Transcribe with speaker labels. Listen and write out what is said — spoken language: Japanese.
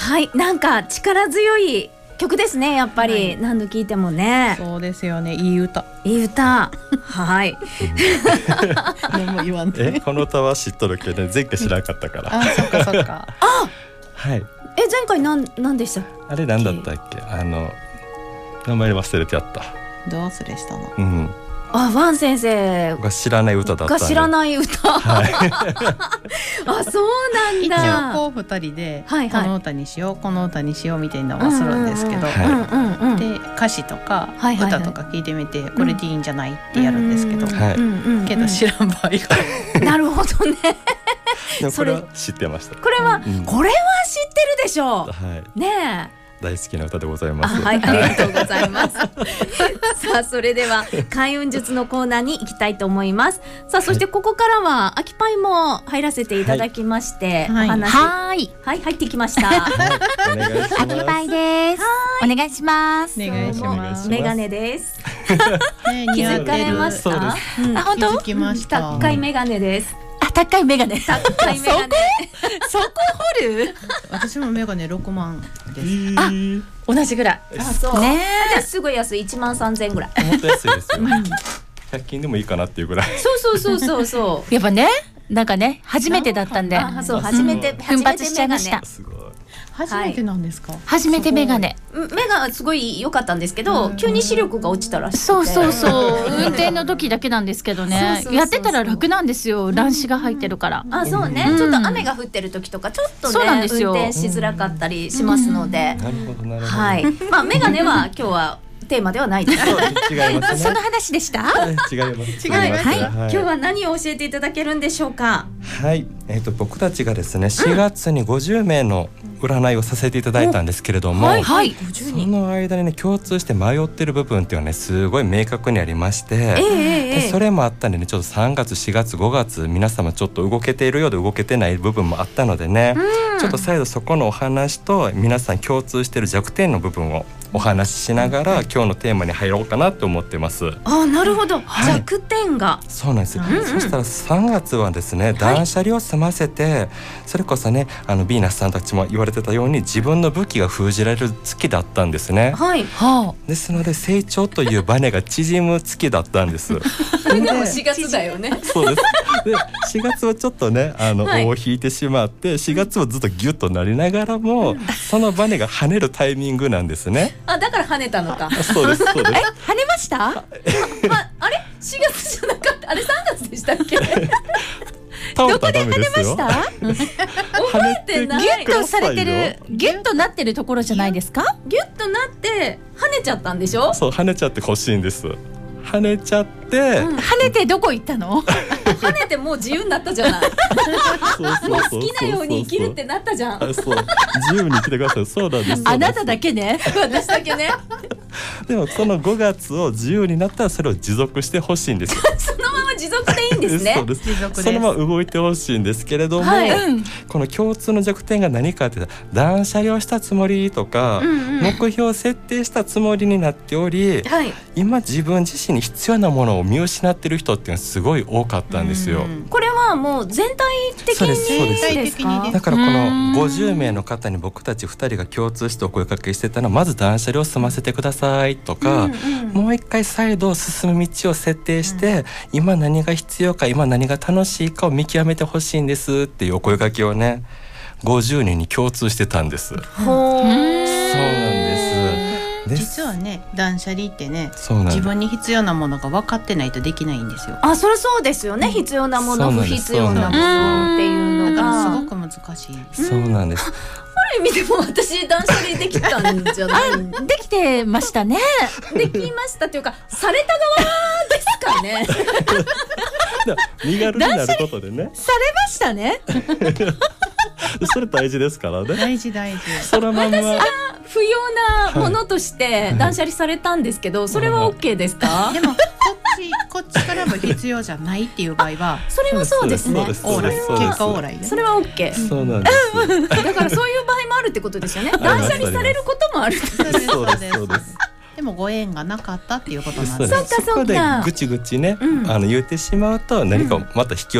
Speaker 1: はい、なんか力強い曲ですね、やっぱり、はい、何度聴いてもね。
Speaker 2: そうですよね、いい歌、
Speaker 1: いい歌はい
Speaker 2: 何も言わんで、
Speaker 3: この歌は知っとるけど前回知らなかったから
Speaker 2: あ、そっかそっか
Speaker 1: あ、
Speaker 3: はい、
Speaker 1: 前回何でした？
Speaker 3: あれ何だったっけ、名前忘れてやった。
Speaker 2: どう忘れしたの？
Speaker 1: ファン先生
Speaker 3: が知らない歌だったんで。
Speaker 1: 知らない歌、はい、あ、そうなんだ。
Speaker 2: 一応こう2人でこの歌にしよう、この歌にしようみたいなのはするんですけど、で歌詞とか歌とか聞いてみて、これでいいんじゃないってやるんですけど、けど知らん場合が
Speaker 1: なるほどね
Speaker 3: これは知ってました。
Speaker 1: これは知ってるでしょう、はい、ねえ、
Speaker 3: 大好きな歌でございます。
Speaker 1: はい、ありがとうございますさあ、それでは開運術のコーナーに行きたいと思います。さあ、そしてここからは秋パイも入らせていただきまして、お話、はい入ってきました。
Speaker 4: 秋パイです。お願いします。
Speaker 2: お願いします。
Speaker 1: メガネです気づかれました？
Speaker 2: あ、本当？気づきました。
Speaker 1: 高いメガネです。
Speaker 4: 高いメガネ。
Speaker 1: 高いメガネ。
Speaker 4: そこ掘る？
Speaker 2: 私もメガネ6万です。
Speaker 1: あ、同じぐらい。あ、そう。
Speaker 4: ね。
Speaker 1: すごい安い、13000円ぐらい。
Speaker 3: もっと安いですよ。100均でもいいかなっていうぐらい。
Speaker 1: そう。
Speaker 4: やっぱね、なんかね、初めてだったんで。
Speaker 1: そう、初めて
Speaker 4: 奮発しちゃいました。
Speaker 3: すごい。
Speaker 2: 初めてなんですか？
Speaker 4: 初めてメガネ。
Speaker 1: 目がすごい良かったんですけど、急に視力が落ちたらしくて。
Speaker 4: そう運転の時だけなんですけどね、やってたら楽なんですよ、乱視が入ってるから。
Speaker 1: あ、そうね、ちょっと雨が降ってる時とかちょっとね、運転しづらかったりしますので。
Speaker 3: なるほどなるほど。
Speaker 1: はい、まあメガネは今日はテーマではないです。
Speaker 3: 違いますね。
Speaker 4: その話でした。
Speaker 3: 違います。
Speaker 1: 今日は何を教えていただけるんでしょうか？
Speaker 3: はい、僕たちがですね、4月に50名の占いをさせていただいたんですけれども、その間にね、共通して迷ってる部分っていうのはね、すごい明確にありまして、でそれもあったんでね、ちょっと3月4月5月皆様ちょっと動けているようで動けてない部分もあったのでね、ちょっと再度そこのお話と皆さん共通している弱点の部分をお話ししながら今日のテーマに入ろうかなと思ってます。
Speaker 1: あ、なるほど、弱点が。
Speaker 3: そうなんですよ。そしたら3月はですね、断捨離を済ませて、それこそね、ヴィーナスさんたちも言われてたように自分の武器が封じられる月だったんですね。ですので成長というバネが縮む月だったんです。
Speaker 1: それでも4月だよね。
Speaker 3: そうです。で4月はちょっとね、尾を引いてしまって、4月はずっとギュッとなりながらも、そのバネが跳ねるタイミングなんですね。
Speaker 1: あ、だから跳ねたのか。
Speaker 3: そうです。
Speaker 4: 跳ねました？
Speaker 1: あれ4月じゃなかった。あれ3月でしたっけ？
Speaker 3: どこで跳ねました？
Speaker 1: 覚えてない。
Speaker 4: ギュッとされてる、ギュッとなってるところじゃないですか？
Speaker 1: ギュッとなって跳ねちゃったんでしょ？
Speaker 3: そう、跳ねちゃってほしいんです。跳ねちゃって、
Speaker 4: 跳ねてどこ行ったの？
Speaker 1: 跳ねてもう自由になったじゃない。もう好きなように生きるってなったじゃん。
Speaker 3: そう、自由に生きてください。そうなんです。
Speaker 4: あなただけね。
Speaker 1: 私だけね。
Speaker 3: でもその5月を自由になったらそれを持続してほしいんですよ。
Speaker 1: そのまま持続でいいんですね。
Speaker 3: そうです。そのまま動いてほしいんですけれども、この共通の弱点が何かって言ったら、断捨離をしたつもりとか、目標を設定したつもりになっており、今自分自身に必要なものを見失ってる人っていうのはすごい多かったんですよ。
Speaker 1: これはもう全体的にですか？
Speaker 3: だからこの50名の方に僕たち2人が共通してお声かけしてたのは、まず断捨離を済ませてくださいとか、もう一回再度進む道を設定して、今何が必要か、今何が楽しいかを見極めてほしいんですっていうお声かけをね、50人に共通してたんです。そうなんです。
Speaker 2: 実はね、断捨離ってね、自分に必要なものが分かってないとできないんですよ。
Speaker 1: あ、それそうですよね。必要なもの、不必要なものっていうのが、
Speaker 2: だからすごく難しい。
Speaker 3: そうなんです。
Speaker 1: ある意味でも私断捨離できたんじゃない？
Speaker 4: できてましたね。
Speaker 1: できましたというか、された側ですかね。
Speaker 3: 身軽になることでね。
Speaker 4: されましたね。
Speaker 3: それ大事ですからね。
Speaker 2: 大事。
Speaker 3: そのまま
Speaker 1: 私が不要なものとして断捨離されたんですけど、それは OK ですか？
Speaker 2: でもこっちからも必要じゃないっていう場合は、
Speaker 1: それはそうですね。
Speaker 2: オーライ、結果オーライね。
Speaker 1: それは OK。
Speaker 3: そうなんです。
Speaker 1: だからそういう場合もあるってことですよね。断捨離されることもある。
Speaker 3: そうです。
Speaker 2: でもご縁がなかったっていうことなんです。
Speaker 1: そっか
Speaker 3: そこでぐちぐちね、言ってしまうと何かまた引き